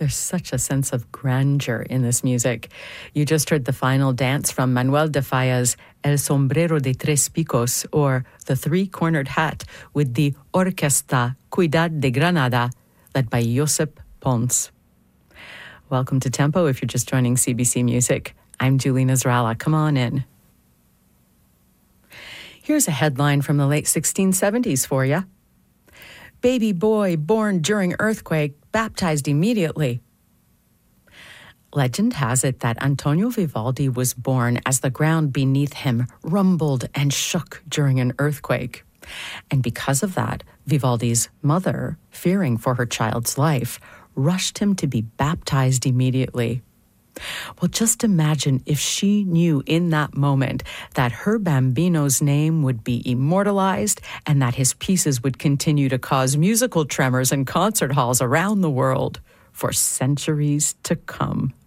There's such a sense of grandeur in this music. You just heard the final dance from Manuel de Falla's El Sombrero de Tres Picos, or The Three-Cornered Hat, with the Orquesta Ciudad de Granada, led by Josep Pons. Welcome to Tempo if you're just joining CBC Music. I'm Julie Nasrallah. Come on in. Here's a headline from the late 1670s for you. Baby boy born during earthquake, baptized immediately. Legend has it that Antonio Vivaldi was born as the ground beneath him rumbled and shook during an earthquake. And because of that, Vivaldi's mother, fearing for her child's life, rushed him to be baptized immediately. Well, just imagine if she knew in that moment that her bambino's name would be immortalized and that his pieces would continue to cause musical tremors in concert halls around the world for centuries to come.